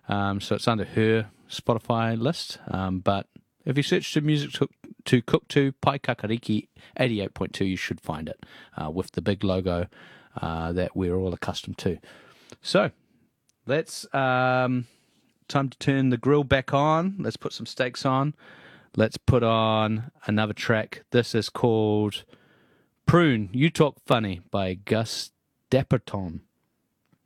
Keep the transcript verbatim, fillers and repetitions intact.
Um, so it's under her Spotify list. Um, but if you search to music to, to cook to, Pai Kakariki eighty-eight point two, you should find it uh, with the big logo uh, that we're all accustomed to. So let's um, time to turn the grill back on. Let's put some steaks on. Let's put on another track. This is called Prune, You Talk Funny by Gus Dapperton.